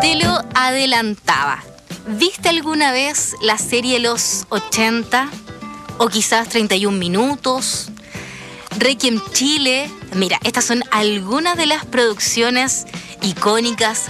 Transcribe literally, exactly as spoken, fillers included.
Te lo adelantaba. ¿Viste alguna vez la serie Los ochenta? O quizás treinta y un minutos. Requiem Chile. Mira, estas son algunas de las producciones icónicas